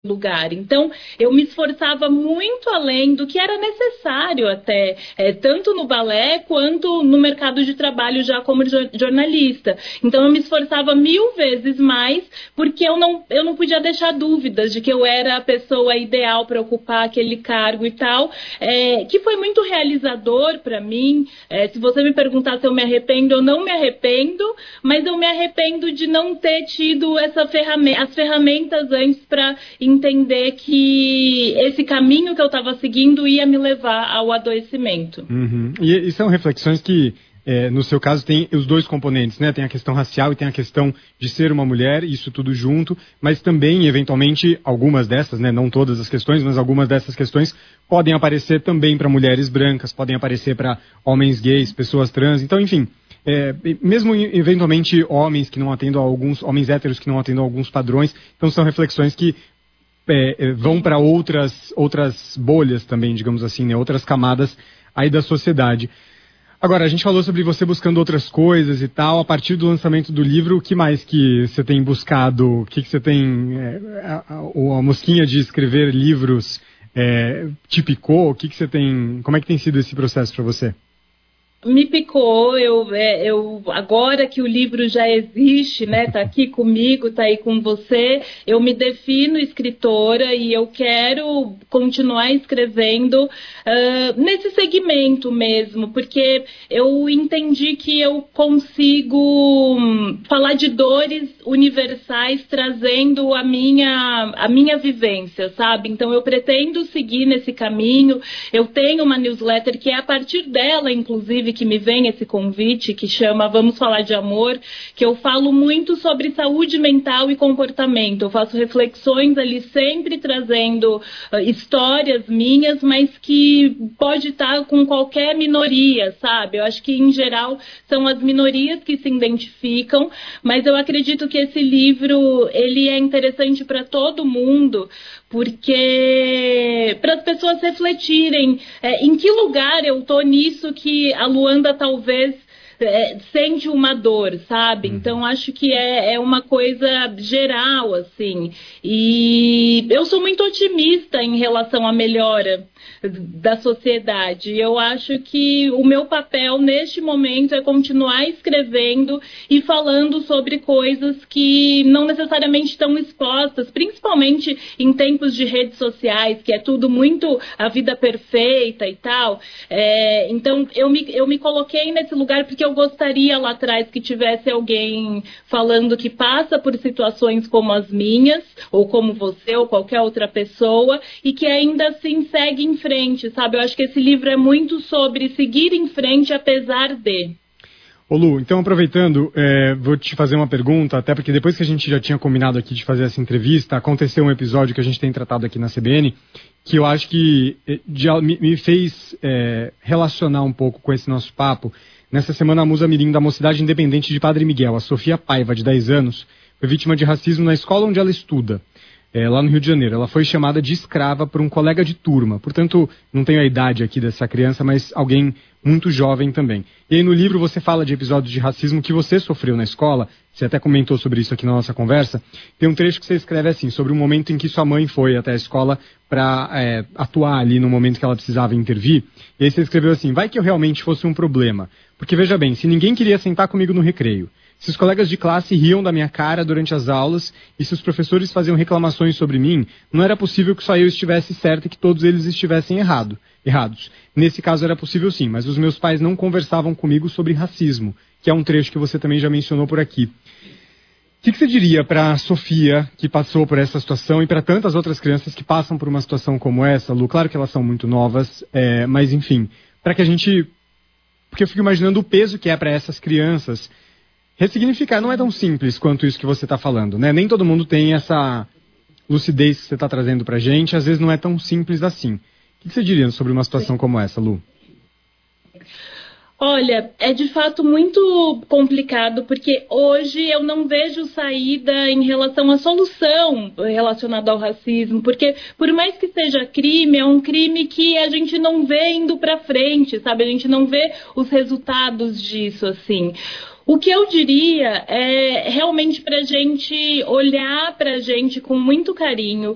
lugar. Então, eu me esforçava muito além do que era necessário até, tanto no balé quanto no mercado de trabalho já como jornalista. Então, eu me esforçava 1000 vezes mais, porque eu não podia deixar dúvidas de que eu era a pessoa ideal para ocupar aquele cargo e tal, que foi muito realizador para mim. Se você me perguntar se eu me arrependo, eu não me arrependo, mas eu me arrependo de não ter tido as ferramentas antes para entender que esse caminho que eu estava seguindo ia me levar ao adoecimento. Uhum. E são reflexões que, no seu caso, tem os dois componentes, né? Tem a questão racial e tem a questão de ser uma mulher, isso tudo junto, mas também, eventualmente, algumas dessas, né? Não todas as questões, mas algumas dessas questões podem aparecer também para mulheres brancas, podem aparecer para homens gays, pessoas trans, então, enfim... mesmo eventualmente homens que não atendam homens héteros que não atendam a alguns padrões, então são reflexões que vão para outras bolhas também, digamos assim, né? Outras camadas aí da sociedade. Agora, a gente falou sobre você buscando outras coisas e tal, a partir do lançamento do livro, o que mais que você tem buscado? O que você tem, a mosquinha de escrever livros te picou? O que você tem, como é que tem sido esse processo para você? Me picou, eu agora que o livro já existe, né, tá aqui comigo, tá aí com você, eu me defino escritora e eu quero continuar escrevendo nesse segmento mesmo, porque eu entendi que eu consigo falar de dores universais trazendo a minha vivência, sabe? Então eu pretendo seguir nesse caminho, eu tenho uma newsletter que é a partir dela, inclusive, que me vem esse convite, que chama Vamos Falar de Amor, que eu falo muito sobre saúde mental e comportamento. Eu faço reflexões ali sempre trazendo histórias minhas, mas que pode estar com qualquer minoria, sabe? Eu acho que, em geral, são as minorias que se identificam, mas eu acredito que esse livro, ele é interessante para todo mundo, porque para as pessoas refletirem em que lugar eu tô nisso que a Luanda talvez sente uma dor, sabe? Então acho que é uma coisa geral, assim, e eu sou muito otimista em relação à melhora da sociedade. Eu acho que o meu papel neste momento é continuar escrevendo e falando sobre coisas que não necessariamente estão expostas, principalmente em tempos de redes sociais, que é tudo muito a vida perfeita e tal. Então eu me coloquei nesse lugar porque eu gostaria lá atrás que tivesse alguém falando que passa por situações como as minhas, ou como você, ou qualquer outra pessoa, e que ainda assim segue em frente, sabe? Eu acho que esse livro é muito sobre seguir em frente apesar de... Ô Lu, então aproveitando, vou te fazer uma pergunta, até porque depois que a gente já tinha combinado aqui de fazer essa entrevista, aconteceu um episódio que a gente tem tratado aqui na CBN, que eu acho que me fez relacionar um pouco com esse nosso papo. Nessa semana, a musa mirim da Mocidade Independente de Padre Miguel, a Sofia Paiva, de 10 anos, foi vítima de racismo na escola onde ela estuda. Lá no Rio de Janeiro. Ela foi chamada de escrava por um colega de turma. Portanto, não tenho a idade aqui dessa criança, mas alguém muito jovem também. E aí no livro você fala de episódios de racismo que você sofreu na escola. Você até comentou sobre isso aqui na nossa conversa. Tem um trecho que você escreve assim, sobre o momento em que sua mãe foi até a escola para atuar ali no momento que ela precisava intervir. E aí você escreveu assim, vai que eu realmente fosse um problema. Porque veja bem, se ninguém queria sentar comigo no recreio, se os colegas de classe riam da minha cara durante as aulas e se os professores faziam reclamações sobre mim, não era possível que só eu estivesse certo e que todos eles estivessem errados. Nesse caso era possível sim, mas os meus pais não conversavam comigo sobre racismo, que é um trecho que você também já mencionou por aqui. O que você diria para a Sofia, que passou por essa situação, e para tantas outras crianças que passam por uma situação como essa, Lu? Claro que elas são muito novas, mas enfim, para que a gente... Porque eu fico imaginando o peso que é para essas crianças... Ressignificar não é tão simples quanto isso que você está falando, né? Nem todo mundo tem essa lucidez que você está trazendo pra gente, às vezes não é tão simples assim. O que você diria sobre uma situação como essa, Lu? Olha, é de fato muito complicado, porque hoje eu não vejo saída em relação à solução relacionada ao racismo, porque por mais que seja crime, é um crime que a gente não vê indo pra frente, sabe? A gente não vê os resultados disso, assim. O que eu diria é realmente pra gente olhar pra gente com muito carinho,